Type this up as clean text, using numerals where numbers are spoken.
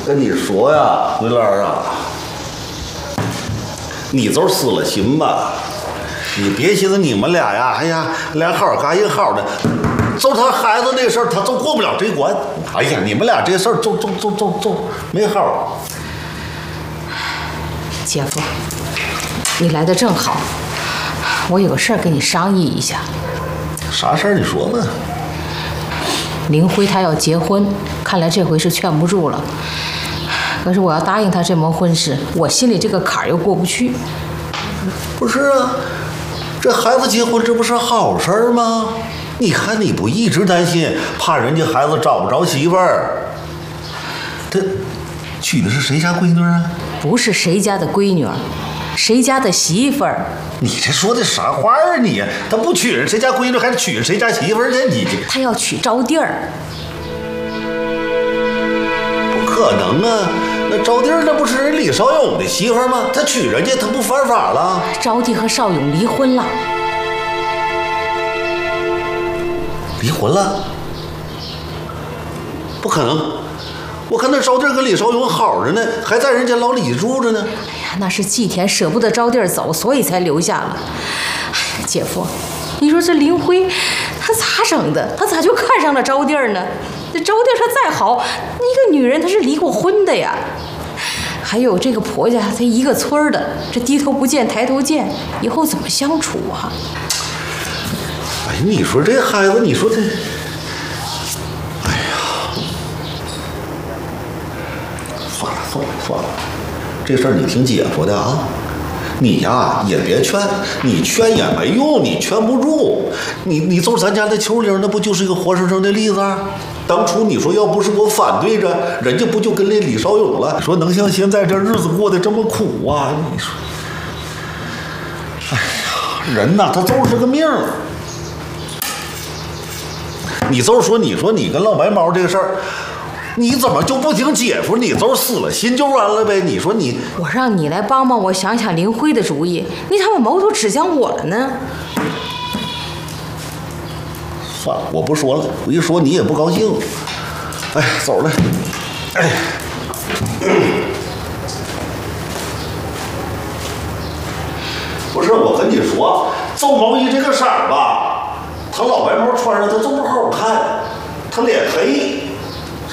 跟你说呀，桂兰啊，你就死了心吧。你别寻思你们俩呀，哎呀，俩好干一好的，就他孩子那事儿，他就过不了这关。哎呀，你们俩这事儿就没好。 姐夫，你来的正好，我有个事儿跟你商议一下。 啥事儿？你说吧。 林辉他要结婚，看来这回是劝不住了。可是我要答应他这门婚事，我心里这个坎儿又过不去。 不是啊，这孩子结婚这不是好事儿吗？你看你不一直担心，怕人家孩子找不着媳妇儿。他娶的是谁家闺女啊？ 不是谁家的闺女儿，谁家的媳妇儿。 你这说的啥话啊你？他不娶人谁家闺女，还是娶谁家媳妇儿呢？你这他要娶招娣儿。 不可能啊！那招娣儿那不是人李少勇的媳妇儿吗？他娶人家他不犯法了？ 招娣和少勇离婚了。 离婚了？不可能！我看那招娣跟李少勇好着呢，还在人家老李住着呢。 哎呀，那是季田舍不得招娣走，所以才留下了。哎，姐夫，你说这林辉他咋整的？他咋就看上了招娣呢？这招娣她再好，一个女人她是离过婚的呀。还有这个婆家，她一个村儿的，这低头不见抬头见，以后怎么相处啊？ 哎，你说这孩子，你说他，哎呀，算了，这事儿你听姐夫的啊。你呀也别劝，你劝也没用，你劝不住。你走咱家的秋玲，那不就是一个活生生的例子啊？当初你说要不是我反对着，人家不就跟那李少勇了？说能像现在这日子过得这么苦啊？你说，哎呀，人呐，他就是个命。你就是说，你说你跟老白毛这个事儿，你怎么就不听姐夫？你就是死了心就完了呗？你说你， 我让你来帮帮我想想林辉的主意，你咋把矛头指向我了呢？ 算了，我不说了，我一说你也不高兴。哎，走了。哎，不是，我跟你说，邹毛衣这个色儿吧，他老白毛穿上他就不好看，他脸黑。